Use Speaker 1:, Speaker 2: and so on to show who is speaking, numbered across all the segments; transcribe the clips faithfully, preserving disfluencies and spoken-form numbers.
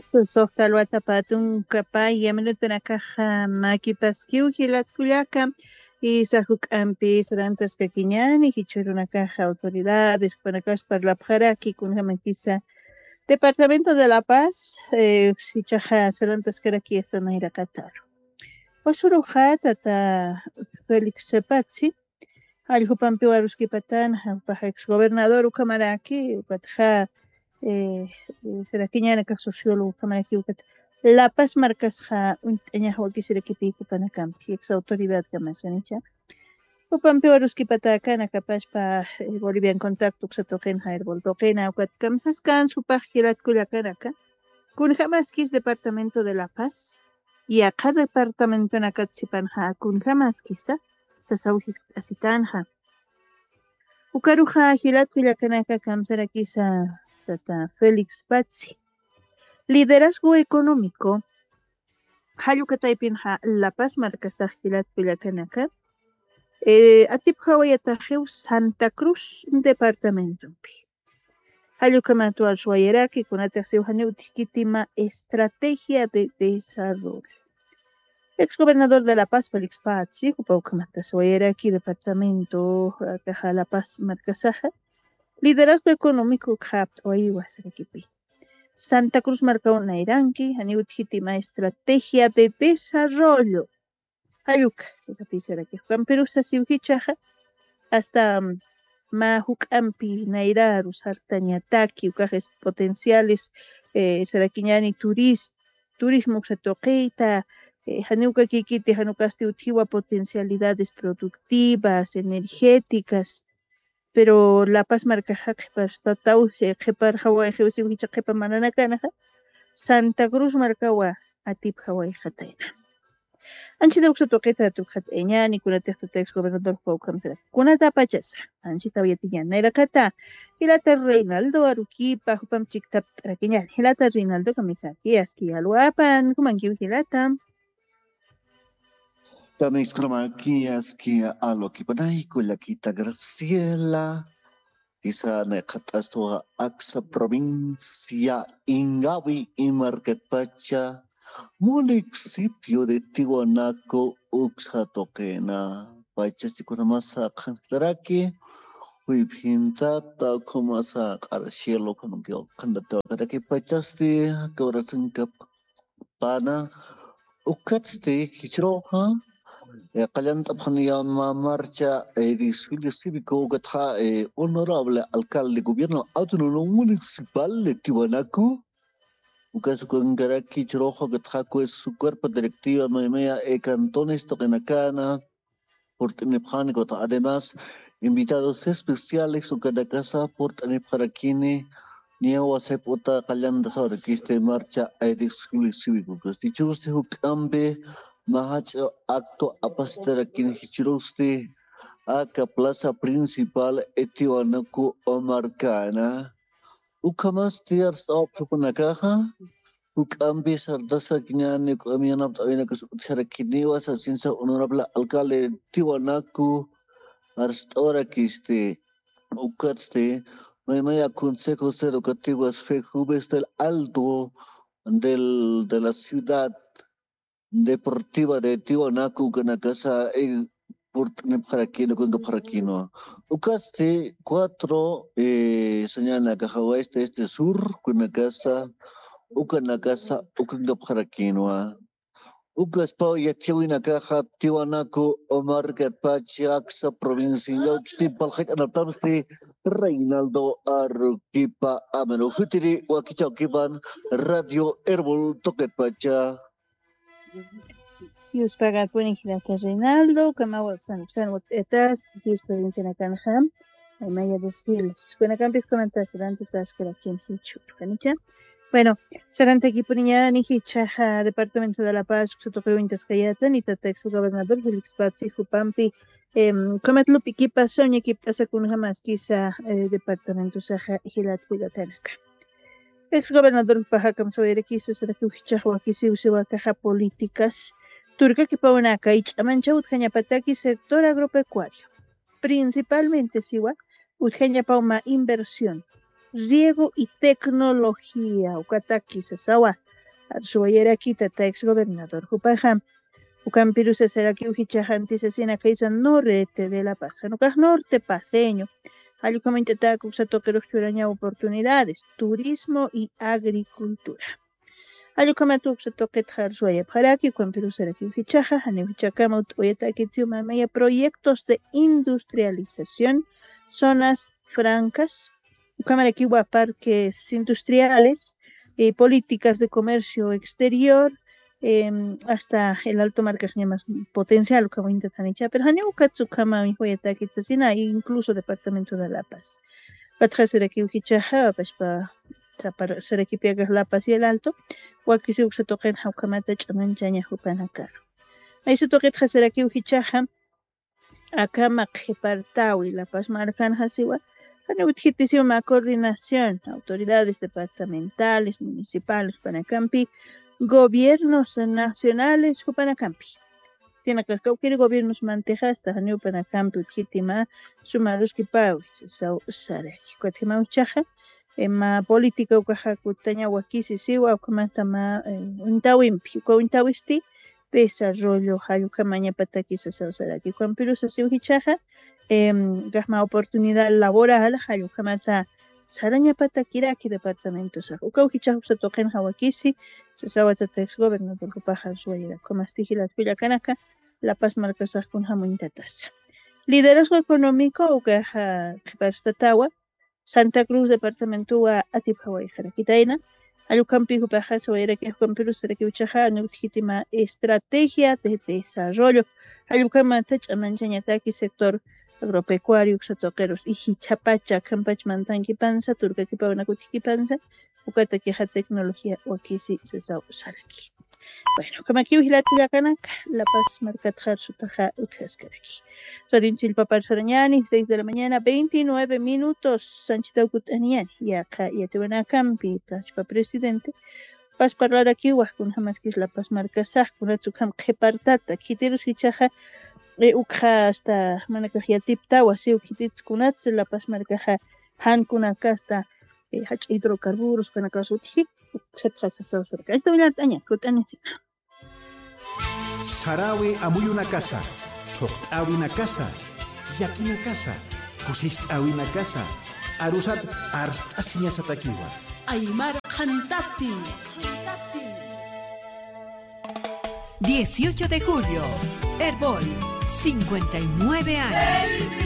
Speaker 1: Sohtalwata patun kapay yamnutanakaja makipaskiw hilatkullaka y sahuk ampi sarantas kakiñani hichurunakaja autoridades panakash parlapjaraki kunhamakisa Departamento de La Paz eh, hichaja sarantas karaki estanaira Qatar. Osurujata ta Felix Sepatsi allqupampi waruskipatan hawpaj exgobernador ukamaraki ukatja eh, serakiñana kaq sociólogo kamaraki ukata La Paz markasqa unt'añaj wakisirakipi kupanakampi ex autoridad kamasanicha upampi waruskipataka nakapashpa eh, Bolivian Contacto ksatoqinja herbol toqina ukat kamsaskan supaj hilatkullakanaka kunjamaskis Departamento de La Paz yaqa departamento nakatsipanja kunjamaskisa sasawjis asitanja ukaruja hilatkullakanaka kamsarakisa tata Félix Patsi liderazgo económico hallukataypinja La Paz markasaq hilatkullakanaka eh, atipja wayatajew Santa Cruz departamentopi hallukama tuarshwayaraki kunataq siwhaniwtijkitima estrategia de desarrollo exgobernador de La Paz Félix Patsi upawkamanta swayaraki departamento kaja La Paz markasaja liderazgo económico khapt oiwa sarakipi Santa Cruz markawan nairanki haniwtijkitima estrategia de desarrollo hayuka sasapisaraki Perú sasiwhichaja hasta um, ma huk'ampi nairaru sartañataki ukajes potenciales eh, sarakiñani turis turismo satoqiyta eh, hanuka kikiti hanukasti uthiwa potencialidades productivas energéticas pero La Paz markaja qhipartatau qhipar haway hiwasiwhicha qhipa mananakanaja Santa Cruz markawa atipja wayqatayna anchita uksatuqita tukhat eñani kunatiqta ex gobernador pawkamsara kunata pachasa anchita uyatiñani nayraqata hilata Reinaldo Aruquipa hupamchik tapt'arakiñani hilata Reinaldo kamisaki aski alwapan kumankiw hilata
Speaker 2: También aquí aski alokipanay kullakita Graciela isa neqat'astua Aksa provincia Ingawi y Marquetpacha municipio de Tiwanaku Uxatoquena Pachasticunamasa Kantaraki Huipintata Kumasa Karashelo Kanukio Kandataraki Pachasti Kauratinka Pana Ukatste Hichroha Kalant Abhania Marcha Desfile Cívico Gatha Honorable Alcalde Gobierno Autónomo Municipal de Tiwanaku Ucaso con Garaki Chirojo Gathaku es su cuerpo directiva Maimea e Cantones Tokenacana Portenepjánico además invitados especiales Ucadacasa Portenepjarakine Niawa Sepota Calanda Saurakiste Marcha e Desfile Cívico Dichoste Hukambe Mahacho acto apasterakin hichiroste Aka Plaza Principal Etiwanaku Omarcana Ukamas tiars op kunakaha Ukambi sardasa kinyani kuamianap tawina kusarakiniwa sa sinsa honorable alcalde Tiwanaku arstora kiste ukatste Maimaya Consejo Educativas Fejubes del Alto del, de la ciudad deportiva de Tiwanaku Kanakasa e Portneparakino con Parakino. Ucaste cuatro eh, señala Caja Oeste, Este Sur, Kunakasa, Ukanakasa, Ukangaparakinoa. Ucas Pau Yachiwina Caja, Tiwanaku, Omar Gatpachi, Axa, Provincia, Tipalhet, Anatamsti, Reinaldo Aruquipa, Ameno, Hutiri, Wakichaukiban, Radio Herbol, Toquetpacha.
Speaker 1: Yus pagat punin hilata Reinaldo kama san san etas his provincia na kanham ay maya desfiles kuna campis kunanta sarante tas kala quien hichu kanicha bueno sarante aquí punya ni hicha departamento de La Paz sotoqeo intascayata ni tatex gobernador Felix Patsi Jupampi em cometlo piquipa soña kiptasa kun jamás quizá departamento saja hilat kuilatanaka ex gobernador Pajacam Soyere quiso ser que hicha huakisi usiwa caja políticas Turca que pawanaka ich'amancha utqañapataki sector agropecuario, principalmente siwa utqañapauma inversión, riego y tecnología, ukataki sasawa Arsuayeraki tata ex gobernador Jupajam. Ucampiru Cesaraki Ujichajanti Cecina Kaisan Norte de La Paz. Janucas Norte paseño. Ayucamente taco toqueros churaña oportunidades, turismo y agricultura. Ayucamatuk se toque Jarsuaya Paraki, Campiru Seraki Ujichaja, Hanivichacama Uyataki Tiumamaya, proyectos de industrialización, zonas francas, Ucamaraki parques industriales, eh, políticas de comercio exterior, Eh, hasta el alto marcaje más potencial como intentanicha pero hani ukatsu kama mi hoyata kitsasina incluso departamento de La Paz patja sereki ukichaja pues pa trapar sereki piegas La Paz y el alto wakisi uksa toqen haukamata chaman chaña hupanakar ahí se toqet sereki ukichaja acá maqhipartawi La Paz marcan hasiwa hani utjitisio ma coordinación autoridades departamentales municipales panacampi gobiernos nacionales Jupanacampi. Tiene que cualquier gobiernos manteja hasta Haneu Panacampi, Chitima, Sumarus Kipawi, Sau Sareki, Cuatima Uchaja, Ema política Ucaja Cutaña Wakisi Siwa, Ucamatama, Untawimpi, Ucawintawisti, desarrollo Hayucamaña Patakis, Sau Sareki, Cuampirus Asiuhichaja, Gasma oportunidad laboral, Hayucamata. Saraña Patakiraki departamento sa ukauhicha se toquen hawakisi se sawata ex gobernador Jupaja Suayera como astigilat pila kanaka La Paz marcasaj kun hamuintatasa liderazgo económico ukaja Kipastatawa Santa Cruz departamento wa atipawai jarakitaina ayukampi Jupaja Suayera que compiru sereki uchaja nutjitima estrategia de desarrollo ayukama tech amanchañataki sector agropecuario, xatoqueros, y hichapacha, campach mantanki panza, turca que pauna kutiki panza, ucata queja tecnología, o aquí sí se sabe usar aquí. Bueno, como aquí vigilar Tulacanak, La Paz Marcatjar Sutaja Utjescaraki. Radio Chilpa Sarañani, seis de la mañana, veintinueve minutos, Sanchita Ukutanian, y acá, y a Campi, Plachpa Presidente. Paz hablar aquí, Huascun jamás que es La Paz Marcasaj, Kunatsukam Kepartata, Kiterus Hichaja. Ukha hasta manakajia tipta wasi ukitits kunats La Paz marcaja han kunaka hasta hach hidrocarburos kanakasuti setjasa cerca esta una taña kutanisina
Speaker 3: Sarawi amuy una casa choqtawi una casa yaki una casa kusishtawi una casa arusat arstasiña satakiwa
Speaker 4: aymar khantati
Speaker 5: dieciocho de julio Herbol cincuenta y nueve años.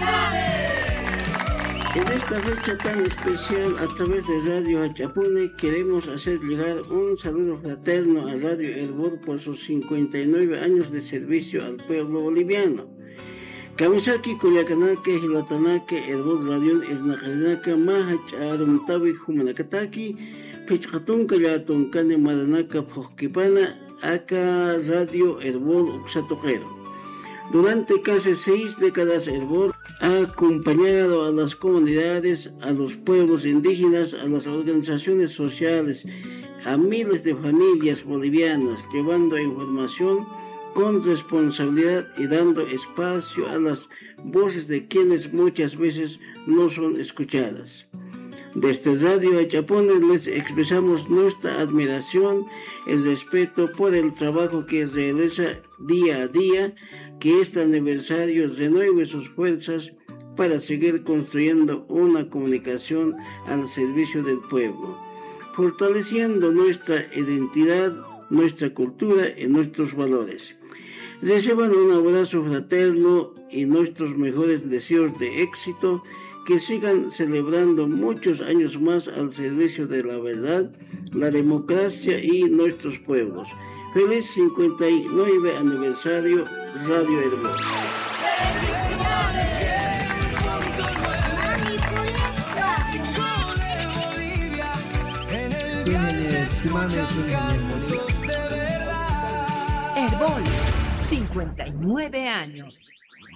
Speaker 6: En esta fecha tan especial, a través de Radio Hachapune, queremos hacer llegar un saludo fraterno a Radio Herbol por sus cincuenta y nueve años de servicio al pueblo boliviano. Kamisaki Kuyakanake, Hilatanake, Herbol Radio, Esnajanaka, Mahach, Arumtawi, Humanakataki, Pichkatunka, Yatunkane, Maranaka, Pojkipana, Aka Radio Herbol, Uxatoquero. Durante casi seis décadas, Herbol ha acompañado a las comunidades, a los pueblos indígenas, a las organizaciones sociales, a miles de familias bolivianas, llevando información con responsabilidad y dando espacio a las voces de quienes muchas veces no son escuchadas. Desde Radio Hachapone les expresamos nuestra admiración y respeto por el trabajo que realiza día a día, que este aniversario renueve sus fuerzas para seguir construyendo una comunicación al servicio del pueblo, fortaleciendo nuestra identidad, nuestra cultura y nuestros valores. Reciban un abrazo fraterno y nuestros mejores deseos de éxito, que sigan celebrando muchos años más al servicio de la verdad, la democracia y nuestros pueblos. Feliz cincuenta y nueve aniversario Radio Herbol.
Speaker 5: Herbol, cincuenta y nueve años.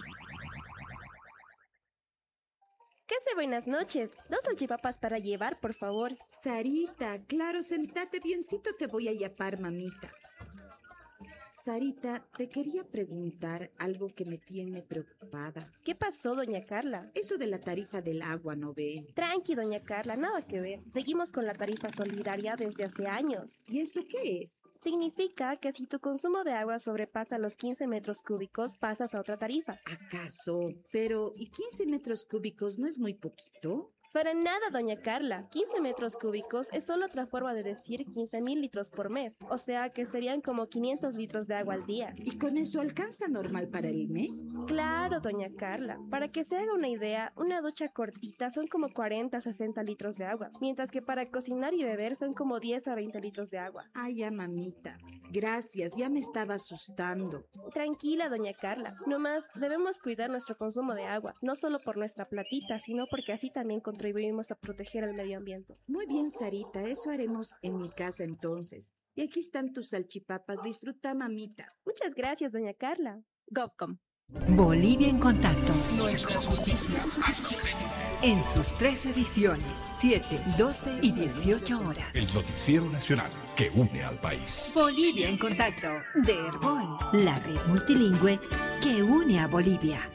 Speaker 7: ¿Qué hace? Buenas noches. Dos salchipapas para llevar, por favor.
Speaker 8: Sarita, claro, sentate biencito, te voy a yapar, mamita. Sarita, te quería preguntar algo que me tiene preocupada.
Speaker 7: ¿Qué pasó, doña Carla?
Speaker 8: Eso de la tarifa del agua, ¿no ve?
Speaker 7: Tranqui, doña Carla, nada que ver. Seguimos con la tarifa solidaria desde hace años.
Speaker 8: ¿Y eso qué es?
Speaker 7: Significa que si tu consumo de agua sobrepasa los quince metros cúbicos, pasas a otra tarifa.
Speaker 8: ¿Acaso? Pero, ¿y quince metros cúbicos no es muy poquito?
Speaker 7: Para nada, doña Carla. quince metros cúbicos es solo otra forma de decir quince mil litros por mes. O sea que serían como quinientos litros de agua al día.
Speaker 8: ¿Y con eso alcanza normal para el mes?
Speaker 7: Claro, doña Carla. Para que se haga una idea, una ducha cortita son como cuarenta a sesenta litros de agua. Mientras que para cocinar y beber son como diez a veinte litros de agua.
Speaker 8: Ay, ya, mamita. Gracias, ya me estaba asustando.
Speaker 7: Tranquila, doña Carla. Nomás debemos cuidar nuestro consumo de agua. No solo por nuestra platita, sino porque así también contribuimos contribuimos a proteger el medio ambiente.
Speaker 8: Muy bien, Sarita, eso haremos en mi casa entonces. Y aquí están tus salchipapas. Disfruta, mamita.
Speaker 7: Muchas gracias, doña Carla.
Speaker 5: GovCom. Bolivia en contacto. Nuestras noticias. En sus tres ediciones, siete, doce y dieciocho horas.
Speaker 3: El noticiero nacional que une al país.
Speaker 5: Bolivia en contacto de Herbol, la red multilingüe que une a Bolivia.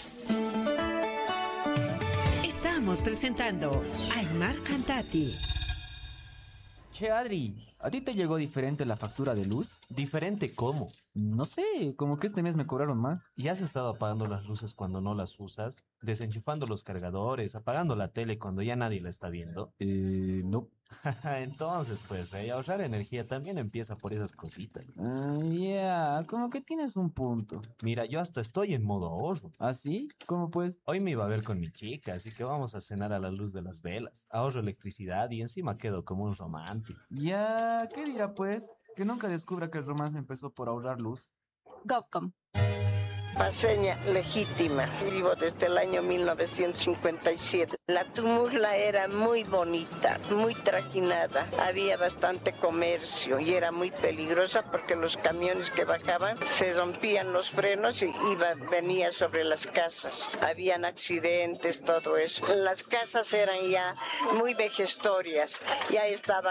Speaker 5: Estamos presentando Aymar Cantati.
Speaker 9: Che, Adri, ¿a ti te llegó diferente la factura de luz?
Speaker 10: ¿Diferente cómo?
Speaker 9: No sé, como que este mes me cobraron más.
Speaker 10: ¿Y has estado apagando las luces cuando no las usas? ¿Desenchufando los cargadores? ¿Apagando la tele cuando ya nadie la está viendo?
Speaker 9: Eh, no.
Speaker 10: Entonces, pues, rey, ahorrar energía también empieza por esas cositas.
Speaker 9: Ah, ya, yeah, como que tienes un punto.
Speaker 10: Mira, yo hasta estoy en modo ahorro.
Speaker 9: ¿Ah, sí? ¿Cómo pues?
Speaker 10: Hoy me iba a ver con mi chica, así que vamos a cenar a la luz de las velas. Ahorro electricidad y encima quedo como un romántico.
Speaker 9: Ya, ¿qué dirá pues? Que nunca descubra que el romance empezó por ahorrar luz.
Speaker 5: GovCom.
Speaker 11: Paseña legítima. Vivo desde el año mil novecientos cincuenta y siete. La Tumurla era muy bonita, muy trajinada. Había bastante comercio y era muy peligrosa porque los camiones que bajaban se rompían los frenos y iba, venía sobre las casas. Habían accidentes, todo eso. Las casas eran ya muy vejestorias. Ya estaban